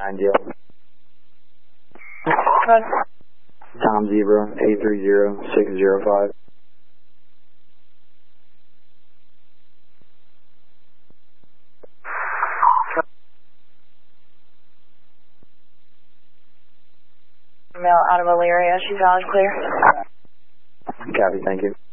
9DL. Good. Tom Zebra, 830605. Male out of Elyria, she's valid clear. Copy, thank you.